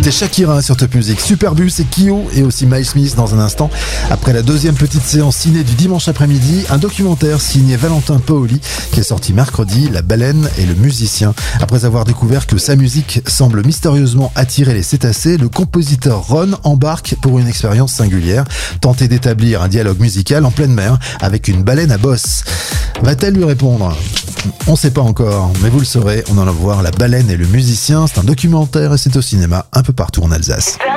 C'était Shakira sur Top Music, Superbus et Kyo et aussi Miles Smith dans un instant. Après la deuxième petite séance ciné du dimanche après-midi, un documentaire signé Valentin Paoli qui est sorti mercredi, La baleine et le musicien. Après avoir découvert que sa musique semble mystérieusement attirer les cétacés, le compositeur Ron embarque pour une expérience singulière, tenter d'établir un dialogue musical en pleine mer avec une baleine à bosse. Va-t-elle lui répondre ? On ne sait pas encore, mais vous le saurez, on en va voir La baleine et le musicien. C'est un documentaire et c'est au cinéma un peu partout en Alsace.